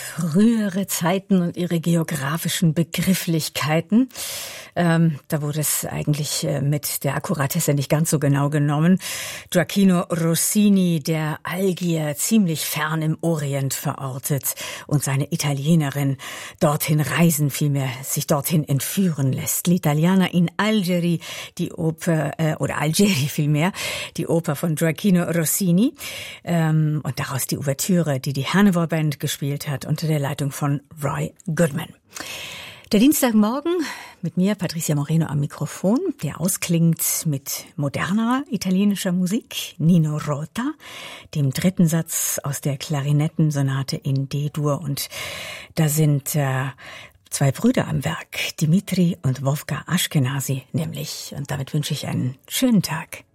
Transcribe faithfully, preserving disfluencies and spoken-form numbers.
frühere Zeiten und ihre geografischen Begrifflichkeiten. Ähm, da wurde es eigentlich äh, mit der Akkuratesse nicht ganz so genau genommen. Gioachino Rossini, der Algier ziemlich fern im Orient verortet und seine Italienerin dorthin reisen, vielmehr sich dorthin entführen lässt. L'Italiana in Algeri, die Oper, äh, oder Algeri vielmehr, die Oper von Gioachino Rossini. Ähm, und daraus die Ouvertüre, die die Hannibal Band gespielt hat, unter der Leitung von Roy Goodman. Der Dienstagmorgen mit mir, Patricia Moreno, am Mikrofon, der ausklingt mit moderner italienischer Musik, Nino Rota, dem dritten Satz aus der Klarinettensonate in D-Dur. Und da sind äh, zwei Brüder am Werk, Dimitri und Wowka Ashkenazy nämlich. Und damit wünsche ich einen schönen Tag.